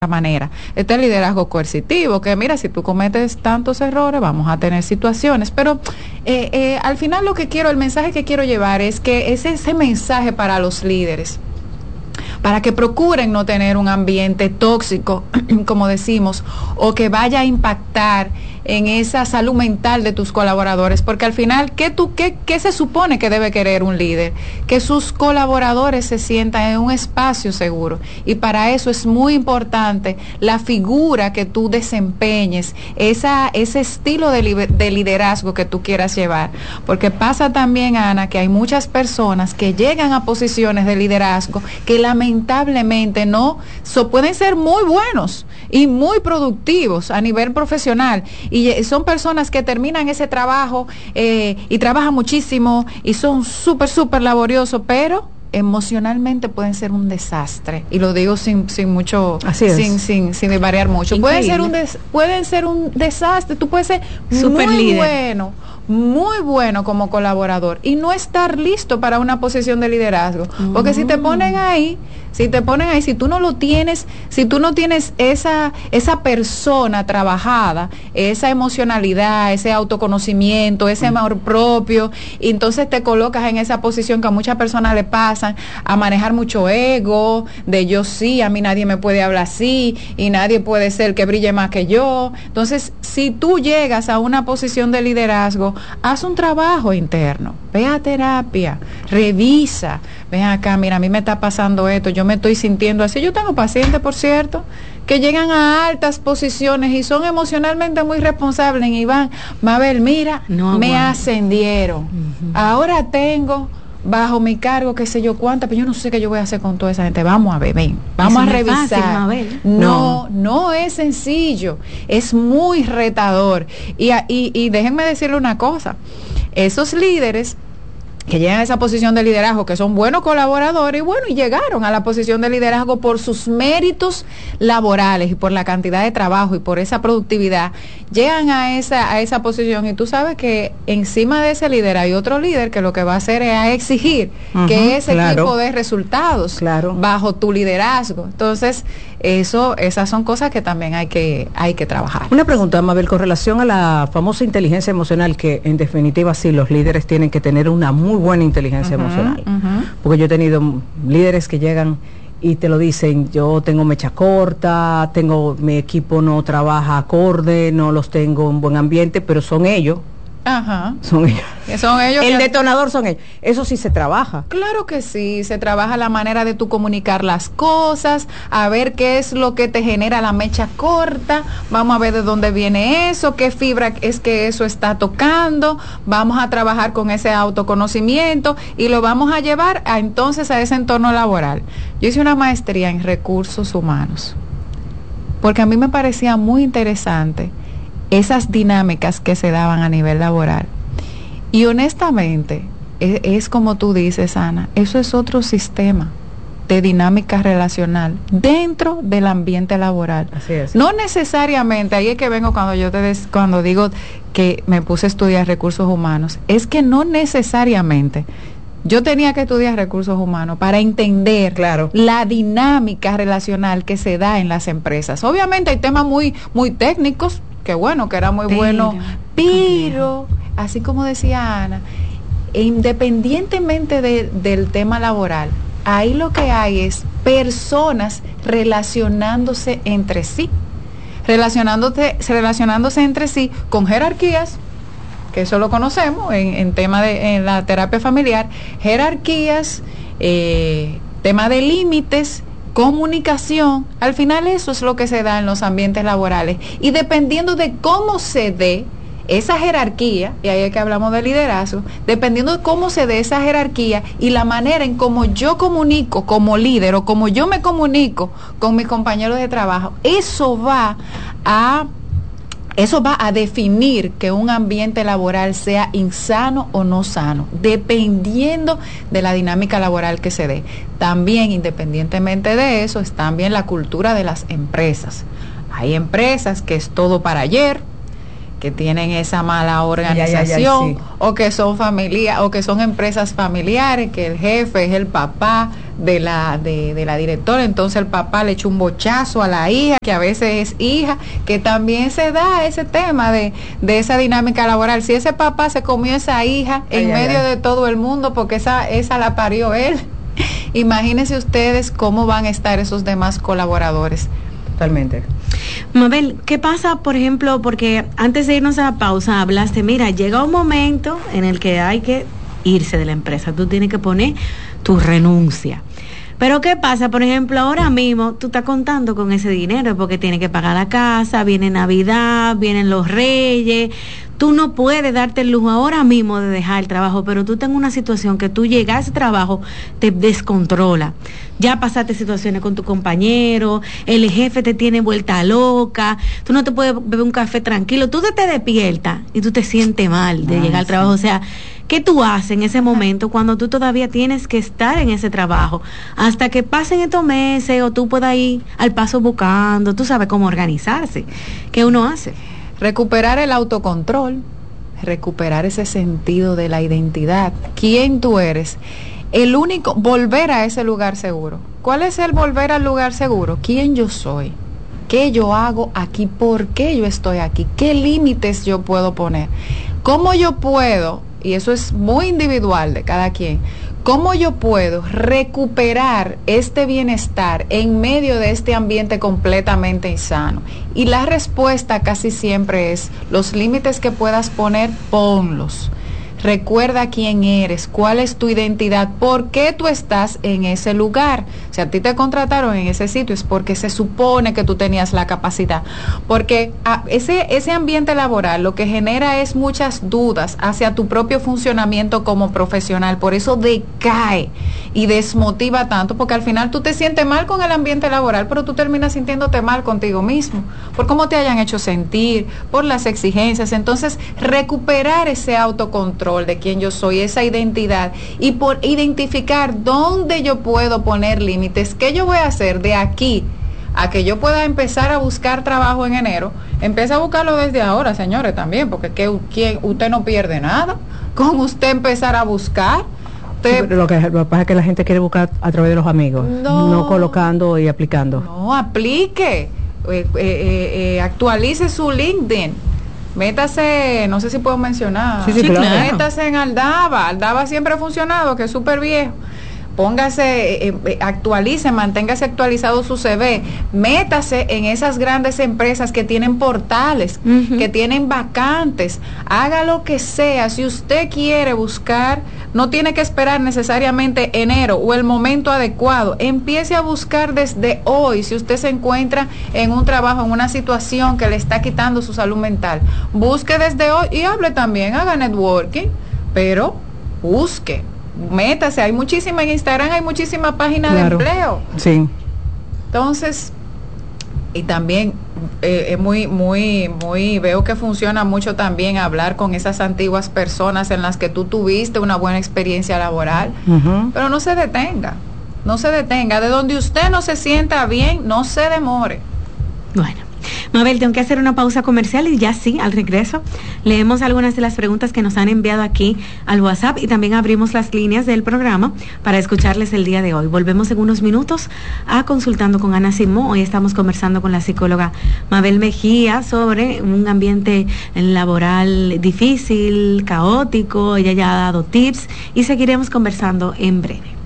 manera. Este liderazgo coercitivo, que mira, si tú cometes tantos errores, vamos a tener situaciones, pero al final el mensaje que quiero llevar es que es ese mensaje para los líderes, para que procuren no tener un ambiente tóxico, como decimos, o que vaya a impactar en esa salud mental de tus colaboradores, porque al final, ¿qué se supone que debe querer un líder? Que sus colaboradores se sientan en un espacio seguro, y para eso es muy importante la figura que tú desempeñes, ese estilo de liderazgo que tú quieras llevar, porque pasa también, Ana, que hay muchas personas que llegan a posiciones de liderazgo que lamentablemente pueden ser muy buenos y muy productivos a nivel profesional, y son personas que terminan ese trabajo y trabajan muchísimo y son súper laboriosos, pero emocionalmente pueden ser un desastre, y lo digo sin variar mucho. Pueden ser un desastre. Tú puedes ser muy bueno como colaborador y no estar listo para una posición de liderazgo, porque si te ponen ahí, si tú no lo tienes, si tú no tienes esa persona trabajada, esa emocionalidad, ese autoconocimiento, ese amor propio, y entonces te colocas en esa posición que a muchas personas le pasan, a manejar mucho ego, de yo sí, a mí nadie me puede hablar así, y nadie puede ser que brille más que yo. Entonces, si tú llegas a una posición de liderazgo, haz un trabajo interno, ve a terapia, revisa, ven acá, mira, a mí me está pasando esto, yo me estoy sintiendo así. Yo tengo pacientes, por cierto, que llegan a altas posiciones y son emocionalmente muy responsables y van, Mabel, mira, me ascendieron, ahora tengo bajo mi cargo qué sé yo cuánta, pero yo no sé qué yo voy a hacer con toda esa gente. Vamos a ver, ven, vamos a revisar. Fácil, no es sencillo, es muy retador, y déjenme decirle una cosa, esos líderes que llegan a esa posición de liderazgo, que son buenos colaboradores, y llegaron a la posición de liderazgo por sus méritos laborales y por la cantidad de trabajo y por esa productividad, llegan a esa posición, y tú sabes que encima de ese líder hay otro líder que lo que va a hacer es a exigir que ese equipo dé resultados bajo tu liderazgo. Entonces, esas son cosas que también hay que trabajar. Una pregunta, Mabel, con relación a la famosa inteligencia emocional, que en definitiva sí, los líderes tienen que tener una muy buena inteligencia emocional, porque yo he tenido líderes que llegan y te lo dicen, yo tengo mecha corta, mi equipo no trabaja acorde, no los tengo en buen ambiente, pero son ellos. Son ellos. El detonador son ellos. Eso sí se trabaja. Claro que sí, se trabaja la manera de tú comunicar las cosas, a ver qué es lo que te genera la mecha corta, vamos a ver de dónde viene eso, qué fibra es que eso está tocando, vamos a trabajar con ese autoconocimiento y lo vamos a llevar entonces a ese entorno laboral. Yo hice una maestría en recursos humanos, porque a mí me parecía muy interesante esas dinámicas que se daban a nivel laboral. Y honestamente, es como tú dices, Ana, eso es otro sistema de dinámica relacional dentro del ambiente laboral. Así es. No necesariamente, ahí es que vengo cuando digo que me puse a estudiar recursos humanos, es que no necesariamente yo tenía que estudiar recursos humanos para entender la dinámica relacional que se da en las empresas. Obviamente hay temas muy técnicos, que era muy bueno, pero así como decía Ana, independientemente del tema laboral, ahí lo que hay es personas relacionándose entre sí con jerarquías, que eso lo conocemos en la terapia familiar, jerarquías, tema de límites, comunicación. Al final eso es lo que se da en los ambientes laborales, y dependiendo de cómo se dé esa jerarquía, y ahí es que hablamos de liderazgo, dependiendo de cómo se dé esa jerarquía y la manera en cómo yo comunico como líder o como yo me comunico con mis compañeros de trabajo, eso va a definir que un ambiente laboral sea insano o no sano, dependiendo de la dinámica laboral que se dé. También, independientemente de eso, es también la cultura de las empresas. Hay empresas que es todo para ayer, que tienen esa mala organización, o que son familia, o que son empresas familiares, que el jefe es el papá de la directora, entonces el papá le echa un bochazo a la hija, que a veces es hija, que también se da ese tema de esa dinámica laboral. Si ese papá se comió esa hija en medio de todo el mundo, porque esa la parió él, imagínense ustedes cómo van a estar esos demás colaboradores. Totalmente. Mabel, ¿qué pasa, por ejemplo, porque antes de irnos a la pausa hablaste, mira, llega un momento en el que hay que irse de la empresa, tú tienes que poner tu renuncia. Pero ¿qué pasa? Por ejemplo, ahora mismo tú estás contando con ese dinero porque tienes que pagar la casa, viene Navidad, vienen los Reyes. Tú no puedes darte el lujo ahora mismo de dejar el trabajo, pero tú tengas una situación que tú llegas a ese trabajo, te descontrola. Ya pasaste situaciones con tu compañero, el jefe te tiene vuelta loca, tú no te puedes beber un café tranquilo, tú te despiertas y tú te sientes mal de llegar al trabajo. O sea, ¿qué tú haces en ese momento cuando tú todavía tienes que estar en ese trabajo? Hasta que pasen estos meses o tú puedas ir al paso buscando, tú sabes cómo organizarse. ¿Qué uno hace? Recuperar el autocontrol, recuperar ese sentido de la identidad. ¿Quién tú eres? El único, volver a ese lugar seguro. ¿Cuál es el volver al lugar seguro? ¿Quién yo soy? ¿Qué yo hago aquí? ¿Por qué yo estoy aquí? ¿Qué límites yo puedo poner? ¿Cómo yo puedo? Y eso es muy individual de cada quien. ¿Cómo yo puedo recuperar este bienestar en medio de este ambiente completamente insano? Y la respuesta casi siempre es, los límites que puedas poner, ponlos. Recuerda quién eres, cuál es tu identidad, por qué tú estás en ese lugar. Si a ti te contrataron en ese sitio es porque se supone que tú tenías la capacidad. Porque ese ambiente laboral lo que genera es muchas dudas hacia tu propio funcionamiento como profesional. Por eso decae y desmotiva tanto, porque al final tú te sientes mal con el ambiente laboral, pero tú terminas sintiéndote mal contigo mismo, por cómo te hayan hecho sentir, por las exigencias. Entonces, recuperar ese autocontrol de quién yo soy, esa identidad, y por identificar dónde yo puedo poner límites, qué yo voy a hacer de aquí a que yo pueda empezar a buscar trabajo en enero. Empieza a buscarlo desde ahora, señores, también, porque usted no pierde nada con usted empezar a buscar. Lo que pasa es que la gente quiere buscar a través de los amigos, no colocando y aplicando. No, aplique, actualice su LinkedIn. Métase, no sé si puedo mencionar. Sí, claro. Métase en Aldaba siempre ha funcionado, que es súper viejo. Póngase, actualice, manténgase actualizado su CV, métase en esas grandes empresas que tienen portales, que tienen vacantes, haga lo que sea. Si usted quiere buscar, no tiene que esperar necesariamente enero o el momento adecuado, empiece a buscar desde hoy. Si usted se encuentra en un trabajo, en una situación que le está quitando su salud mental, busque desde hoy y hable también, haga networking, pero busque. Métase, hay muchísimas en Instagram, hay muchísimas páginas de empleo. Sí. Entonces, y también es muy, veo que funciona mucho también hablar con esas antiguas personas en las que tú tuviste una buena experiencia laboral, pero no se detenga, de donde usted no se sienta bien, no se demore. Bueno, Mabel, tengo que hacer una pausa comercial y ya sí, al regreso leemos algunas de las preguntas que nos han enviado aquí al WhatsApp y también abrimos las líneas del programa para escucharles el día de hoy. Volvemos en unos minutos a Consultando con Ana Simón. Hoy estamos conversando con la psicóloga Mabel Mejía sobre un ambiente laboral difícil, caótico. Ella ya ha dado tips y seguiremos conversando en breve.